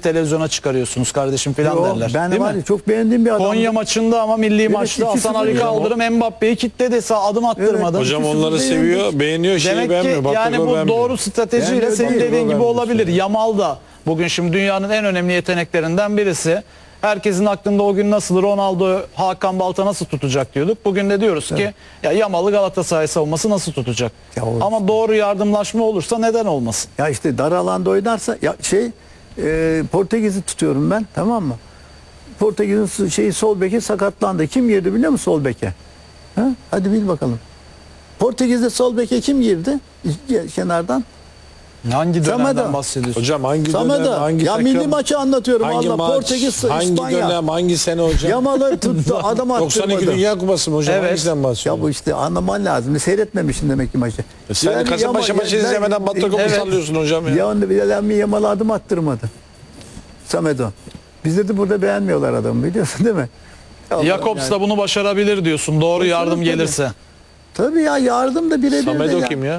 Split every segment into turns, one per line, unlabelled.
televizyona çıkarıyorsunuz kardeşim filan derler.
Ben
Değil
var
mi?
ya, çok beğendiğim bir adam.
Konya maçında ama milli maçta
2-0
Hasan Ali
hocam.
Kaldırım Mbappe'yi kilitledi, adım attırmadı.
Evet.
Hocam
2-0
onları
beğendik.
seviyor, beğeniyor, şeyi
Demek
beğenmiyor.
ki yani
Batıko
bu
beğenmiyor.
doğru stratejiyle
Beğenmiyor,
senin
Batıko
dediğin gibi
beğenmiyor.
olabilir. Yamal da bugün şimdi dünyanın en önemli yeteneklerinden birisi. Herkesin aklında o gün nasıl Ronaldo, Hakan Balta nasıl tutacak diyorduk. Bugün de diyoruz ki ya Yamal'ı Galatasaray savunması nasıl tutacak?
Ya o-
Ama doğru yardımlaşma olursa neden olmasın?
Ya işte dar alanda oynarsa ya Portekiz'i tutuyorum ben, tamam mı? Portekiz'in sol beki sakatlandı. Kim girdi biliyor musun sol beke? Ha? Hadi bil bakalım. Portekiz'de sol beke kim girdi? Kenardan.
Hangi dönemden
Sameda.
bahsediyorsun?
Hocam hangi dönem,
Sameda.
hangi
Ya
takım,
milli maçı anlatıyorum.
hangi
Allah
maç,
Portekiz,
hangi
İspanya.
dönem, hangi sene hocam?
Yamal'ı tuttu, adam
92
attırmadı.
Dünya Kupası mı hocam?
Evet.
Hangisinden
Ya
bahsediyorsun?
bu işte anlaman lazım. Seyretmemişsin demek ki maçı.
Sen
Yani
Kasımpaşa
Yamal-
maçı izlemeden Batıko
Evet.
sallıyorsun hocam ya.
Yamal'a adım attırmadı. Samedo. Bizde de burada beğenmiyorlar adamı, biliyorsun değil mi? Allah'ım
Jakobs
yani.
da bunu başarabilir diyorsun. Doğru yardım
tabii.
gelirse.
Tabii ya, yardım da birebir de
Samedo
ya.
kim ya?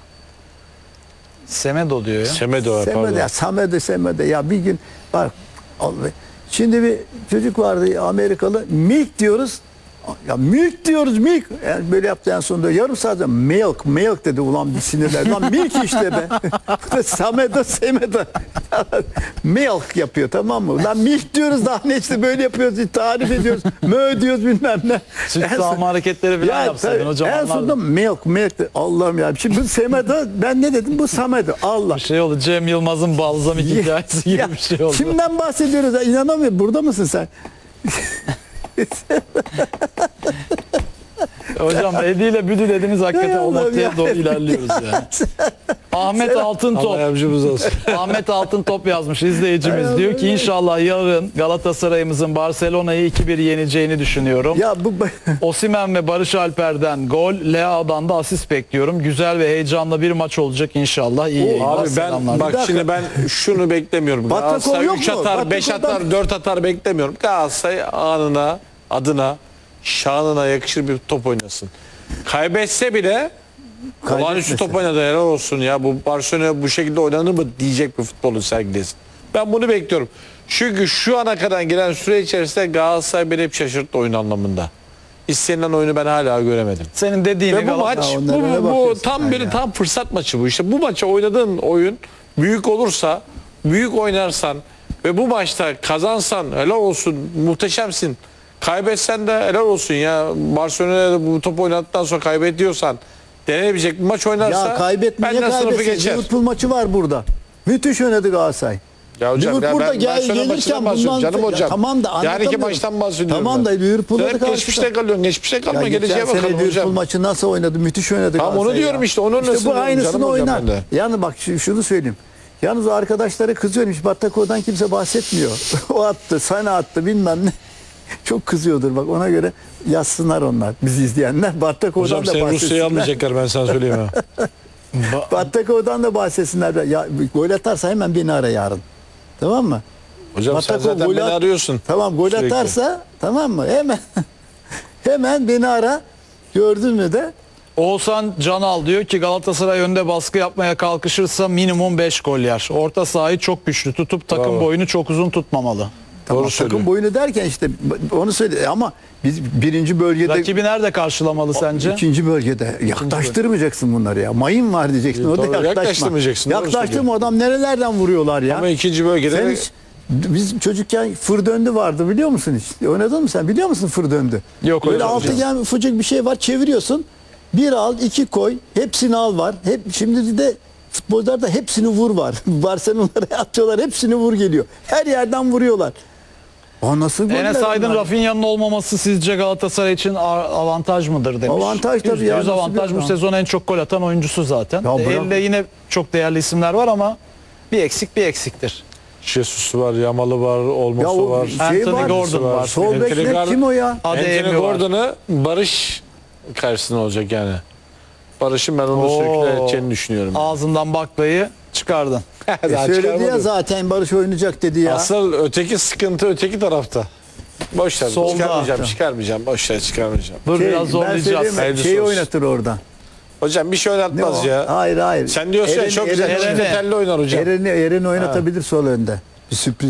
Semedo diyor ya.
Semedo pardon.
Semedo ya, Samedo ya bir gün bak, şimdi bir çocuk vardı Amerikalı, milk diyoruz. Ya milk diyoruz, milk. Yani böyle yaptı en sonunda yarım saat sonra milk dedi, ulan bir sinirler. Lan milk işte be. Bu da Samedo Semedo. Milk yapıyor, tamam mı? Lan milk diyoruz, daha ne işte böyle yapıyoruz, tarif ediyoruz. Mö diyoruz bilmem ne.
Süt
En son-
sağma hareketleri falan yapsaydın
tabii,
hocam.
en
anlardım.
sonunda milk de, Allah'ım ya. Şimdi bu Semedo, ben ne dedim, bu Samedo. Allah.
Şey oldu, Cem Yılmaz'ın balzamik hikayesi gibi
Ya,
bir şey oldu.
kimden bahsediyoruz ya? İnanamıyorum. Burada mısın sen?
Hocam Edi ile Büdü dediniz, hakikaten
Hay
o
Allah'ım
noktaya
ya.
doğru ilerliyoruz yani. Ahmet Altıntop.
Allah yardımcımız olsun.
Ahmet Altıntop yazmış izleyicimiz. Diyor ki inşallah yarın Galatasaray'ımızın Barcelona'yı 2-1 yeneceğini düşünüyorum.
Ya bu
Osimhen ve Barış Alper'den gol, Leao'dan da asist bekliyorum. Güzel ve heyecanlı bir maç olacak inşallah. İyi yayınlar,
Abi ben
selamlar.
bak şimdi ben şunu beklemiyorum.
Batakov
Galatasaray
yok
3
mu?
atar, 5
Batakov'dan-
atar, 4 atar beklemiyorum. Galatasaray anına, adına, şanına yakışır bir top oynasın. Kaybetse bile olağanüstü top oynadı, helal olsun ya. Bu Barcelona bu şekilde oynanır mı diyecek bir futbolu sergilesin. Ben bunu bekliyorum. Çünkü şu ana kadar gelen süre içerisinde Galatasaray beni hep şaşırttı oyun anlamında. İstenilen oyunu ben hala göremedim.
Senin dediğini
Ve bu maç
Ya onlara ne
bu
bakıyorsun
tam
sen
böyle
ya?
tam fırsat maçı bu. İşte bu maça oynadığın oyun büyük olursa, büyük oynarsan ve bu maçta kazansan helal olsun, muhteşemsin. Kaybetsen de helal olsun ya. Barcelona'ya da bu top oynadıktan sonra kaybediyorsan denenebilecek bir maç oynarsa
ya kaybetmeye
benden sınıfı
kaybetsin.
geçer.
Liverpool maçı var burada. Müthiş oynadı Galatasaray.
Ya hocam
Liverpool'da
ya ben Barcelona
gelirken
maçından bahsediyorum
bundan
canım hocam.
Ya tamam da
yani iki
anlatamıyorum.
maçtan bahsediyorum.
Tamam da
ben.
Liverpool'da
Sen
da
hep geçmişte kalıyorsun. Geçmişte kalma,
Ya geçen
geleceğe
sene
bakalım
Liverpool
hocam.
maçı nasıl oynadı? Müthiş oynadı
Tamam, onu
Galatasaray
diyorum
ya.
işte, onun
İşte bu
önüne
aynısını
canım hocam
oynar.
ben de.
Yani bak şunu söyleyeyim. Yalnız o arkadaşlara kızıyorum. Hiç Battako'dan kimse bahsetmiyor. O attı, sana attı bilmem ne. Çok kızıyordur bak, ona göre yazsınlar onlar. Bizi izleyenler Battako'dan
Hocam
da
seni Rusya'ya
bahsetsinler.
almayacaklar, ben sana söyleyeyim ha.
Battako'dan da bahsetsinler. Ya gol atarsa hemen beni ara yarın. Tamam mı?
Hocam sen
Batakov
zaten
gol
beni
at-
arıyorsun.
Tamam, gol
Sürekli.
atarsa tamam mı? Hemen beni ara. Gördün mü de?
Oğuzhan Canal diyor ki Galatasaray önde baskı yapmaya kalkışırsa minimum 5 gol yer. Orta sahayı çok güçlü tutup takım
Bravo.
boyunu çok uzun tutmamalı.
Tamam,
Doğru söylüyor.
takım boyunu derken işte onu söyle ama biz birinci bölgede,
Rakibi nerede karşılamalı sence?
ikinci bölgede yaklaştırmayacaksın bunları ya. Mayın var diyeceksin. Orada
Tabii,
yaklaşma.
yaklaştırmayacaksın, doğru
Yaklaştırma, adam nerelerden vuruyorlar ya.
Ama ikinci bölgede
Sen
de-
hiç, biz çocukken fır döndü vardı, biliyor musun hiç? Oynadın mı sen? Biliyor musun fır döndü?
Yok
Böyle
hocam.
altıgen ufacık bir şey var, çeviriyorsun. Bir al, iki koy, hepsini al var. Hep şimdi de futbolcularda hepsini vur var. Barcelona'ya atıyorlar, hepsini vur geliyor. Her yerden vuruyorlar. O nasıl goller
Enes Aydın,
onlar?
Rafinha'nın olmaması sizce Galatasaray için avantaj mıdır demiş.
Avantaj tabii ya,
%100
nasıl
avantaj,
bir
bu
adam?
sezon en çok gol atan oyuncusu zaten.
Ya bırak.
Elde yine çok değerli isimler var ama bir eksiktir.
Jesus'u var, Yamal'ı var, Olmos'u
Ya o
var.
şey
Anthony
var,
Gordon var.
sol bekler kim o ya?
Adeyemi
Anthony
var.
Gordon'ı Barış karşısında olacak yani. Barış'ın ben onu
Oo.
sürükle edeceğini düşünüyorum.
Ağzından baklayı çıkardın.
Daha
Söyledi ya
çıkarmadım.
zaten, Barış oynayacak dedi ya.
Asıl öteki sıkıntı öteki tarafta. Boş ver,
Solda.
çıkarmayacağım. Boş ver, çıkarmayacağım.
Dur biraz
ben
zorlayacağız.
söyleyeyim mi?
Hayırlısı
Şeyi
olsun.
oynatır orada.
Hocam bir şey
Ne
oynatmaz
o?
ya.
Hayır.
Sen diyorsun ya çok güzel
Eren'i.
çifte telli oynar hocam.
Eren'i oynatabilir sol önde. Bir sürpriz.